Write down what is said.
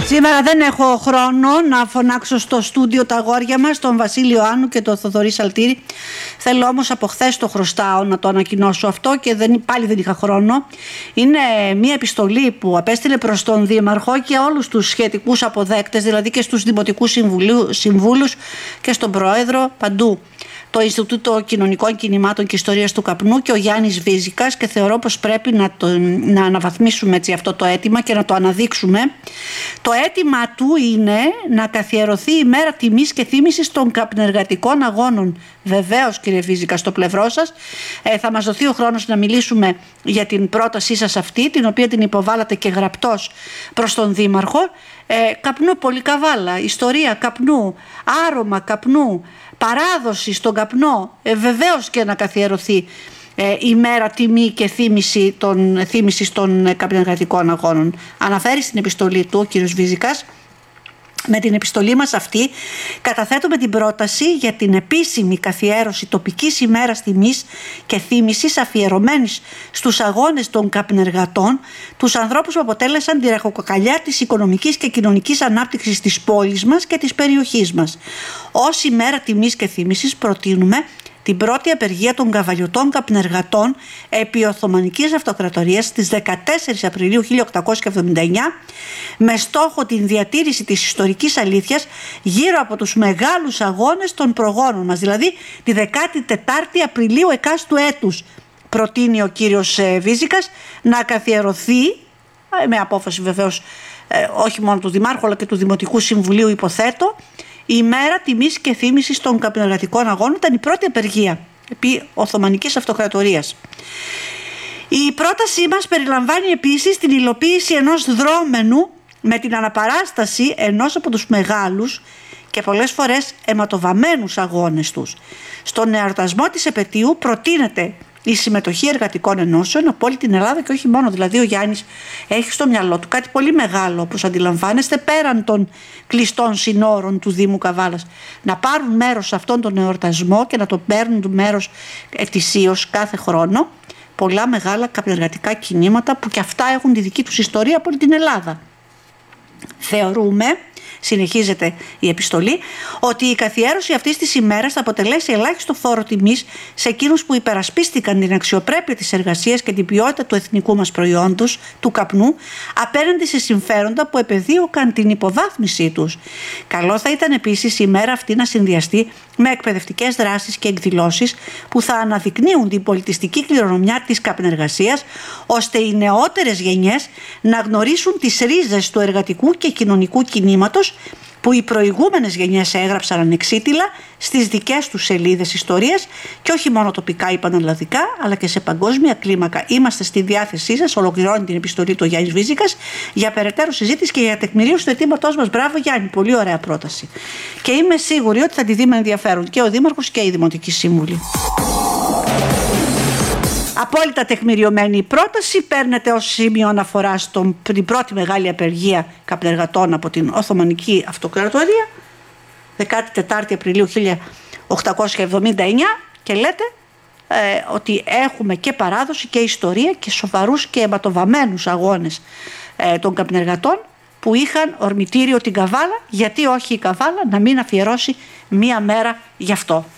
Σήμερα δεν έχω χρόνο να φωνάξω στο στούντιο τα αγόρια μας, τον Βασίλειο Άννου και τον Θοδωρή Σαλτήρη. Θέλω όμως από χθες το χρωστάω να το ανακοινώσω αυτό και πάλι δεν είχα χρόνο. Είναι μια επιστολή που απέστειλε προς τον Δήμαρχο και όλους τους σχετικούς αποδέκτες, δηλαδή και στους Δημοτικούς Συμβούλους και στον Πρόεδρο, παντού. Το Ινστιτούτο Κοινωνικών Κινημάτων και Ιστορίας του Καπνού και ο Γιάννης Βίζικας, και θεωρώ πως πρέπει να αναβαθμίσουμε έτσι αυτό το αίτημα και να το αναδείξουμε. Το αίτημα του είναι να καθιερωθεί η μέρα τιμής και θύμησης των καπνεργατικών αγώνων. Βεβαίως, κύριε Βίζικα, στο πλευρό σας. Θα μας δοθεί ο χρόνος να μιλήσουμε για την πρότασή σας αυτή, την οποία την υποβάλατε και γραπτός προς τον Δήμαρχο. Καπνού Πολυκαβάλα, ιστορία καπνού, άρωμα καπνού, παράδοση στον καπνό, βεβαίως και να καθιερωθεί η μέρα τιμή και θύμησης των καπνεργατικών αγώνων. Αναφέρει στην επιστολή του ο κύριος Βίζικας. Με την επιστολή μας αυτή καταθέτουμε την πρόταση για την επίσημη καθιέρωση τοπικής ημέρας τιμής και θύμησης αφιερωμένης στους αγώνες των καπνεργατών, τους ανθρώπους που αποτέλεσαν τη ραχοκοκαλιά της οικονομικής και κοινωνικής ανάπτυξης της πόλης μας και της περιοχής μας. Ως ημέρα τιμής και θύμησης προτείνουμε την πρώτη απεργία των καβαλιωτών καπνεργατών επί Οθωμανικής Αυτοκρατορίας στις 14 Απριλίου 1879 με στόχο την διατήρηση της ιστορικής αλήθειας γύρω από τους μεγάλους αγώνες των προγόνων μας, δηλαδή τη 14η Απριλίου εκάστου έτους. Προτείνει ο κύριος Βίζικας να καθιερωθεί, με απόφαση βεβαίως όχι μόνο του Δημάρχου αλλά και του Δημοτικού Συμβουλίου, υποθέτω, η ημέρα τιμής και θύμησης των καπνεργατικών αγώνων. Ήταν η πρώτη απεργία επί Οθωμανικής Αυτοκρατορίας. Η πρότασή μας περιλαμβάνει επίσης την υλοποίηση ενός δρόμενου με την αναπαράσταση ενός από τους μεγάλους και πολλές φορές αιματοβαμμένους αγώνες τους. Στον εορτασμό της επετείου προτείνεται η συμμετοχή εργατικών ενώσεων από όλη την Ελλάδα και όχι μόνο. Δηλαδή ο Γιάννης έχει στο μυαλό του κάτι πολύ μεγάλο, όπως αντιλαμβάνεστε, πέραν των κλειστών συνόρων του Δήμου Καβάλας. Να πάρουν μέρος σε αυτόν τον εορτασμό και να το παίρνουν μέρος ετησίως κάθε χρόνο πολλά μεγάλα καπνεργατικά κινήματα που και αυτά έχουν τη δική τους ιστορία από όλη την Ελλάδα. Θεωρούμε, συνεχίζεται η επιστολή, ότι η καθιέρωση αυτής της ημέρας θα αποτελέσει ελάχιστο φόρο τιμής σε εκείνους που υπερασπίστηκαν την αξιοπρέπεια της εργασίας και την ποιότητα του εθνικού μας προϊόντος, του καπνού, απέναντι σε συμφέροντα που επεδίωκαν την υποβάθμισή τους. Καλό θα ήταν επίσης η ημέρα αυτή να συνδυαστεί με εκπαιδευτικές δράσεις και εκδηλώσεις που θα αναδεικνύουν την πολιτιστική κληρονομιά της καπνεργασίας, ώστε οι νεότερες γενιές να γνωρίσουν τις ρίζες του εργατικού και κοινωνικού κινήματος που οι προηγούμενες γενιές έγραψαν ανεξίτηλα στις δικές τους σελίδες ιστορίας και όχι μόνο τοπικά ή πανελλαδικά, αλλά και σε παγκόσμια κλίμακα. Είμαστε στη διάθεσή σας, ολοκληρώνει την επιστολή του Γιάννης Βίζικας, για περαιτέρω συζήτηση και για τεκμηρίωση του αιτήματός μας. Μπράβο Γιάννη, πολύ ωραία πρόταση. Και είμαι σίγουρη ότι θα τη δει με ενδιαφέρον και ο Δήμαρχος και οι Δημοτικοί Σύμβουλοι. Απόλυτα τεκμηριωμένη η πρόταση, παίρνετε ως σημείο αναφορά στην πρώτη μεγάλη απεργία καπνεργατών από την Οθωμανική Αυτοκρατορία, 14 Απριλίου 1879, και λέτε ότι έχουμε και παράδοση και ιστορία και σοβαρούς και αιματοβαμμένους αγώνες των καπνεργατών που είχαν ορμητήριο την Καβάλα. Γιατί όχι η Καβάλα να μην αφιερώσει μία μέρα γι' αυτό.